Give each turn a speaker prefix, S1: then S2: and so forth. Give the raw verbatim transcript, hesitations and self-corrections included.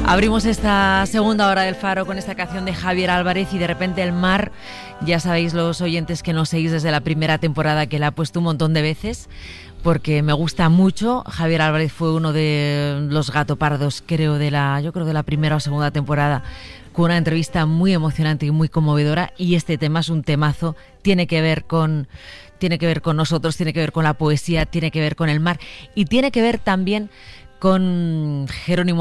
S1: Abrimos esta segunda hora del Faro con esta canción de Javier Álvarez y de repente el mar, ya sabéis los oyentes que nos seguís desde la primera temporada que la ha puesto un montón de veces porque me gusta mucho. Javier Álvarez fue uno de los gatopardos, creo, de la, yo creo de la primera o segunda temporada, con una entrevista muy emocionante y muy conmovedora, y este tema es un temazo, tiene que ver con, tiene que ver con nosotros, tiene que ver con la poesía, tiene que ver con el mar y tiene que ver también con Jerónimo